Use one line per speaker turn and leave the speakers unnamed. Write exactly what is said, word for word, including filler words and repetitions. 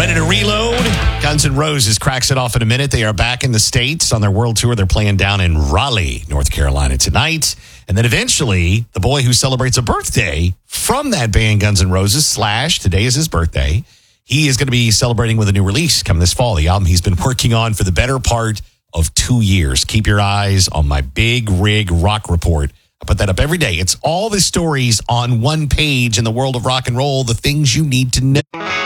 Ready to reload? Guns N' Roses cracks it off in a minute. They are back in the States on their world tour. They're playing down in Raleigh, North Carolina tonight. And then eventually, the boy who celebrates a birthday from that band, Guns N' Roses, Slash, today is his birthday. He is going to be celebrating with a new release coming this fall. The album he's been working on for the better part of two years. Keep your eyes on my Big Rig Rock Report. I put that up every day. It's all the stories on one page in the world of rock and roll, the things you need to know.